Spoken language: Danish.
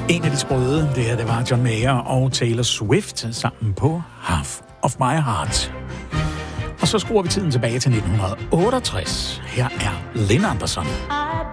En af de sprøde, det var John Mayer og Taylor Swift sammen på Half of My Heart. Og så skruer vi tiden tilbage til 1968. Her er Lynn Anderson.